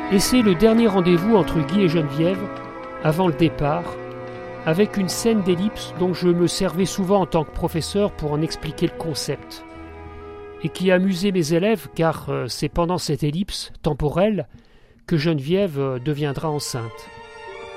Et c'est le dernier rendez-vous entre Guy et Geneviève, avant le départ, avec une scène d'ellipse dont je me servais souvent en tant que professeur pour en expliquer le concept, et qui amusait mes élèves car c'est pendant cette ellipse temporelle que Geneviève deviendra enceinte.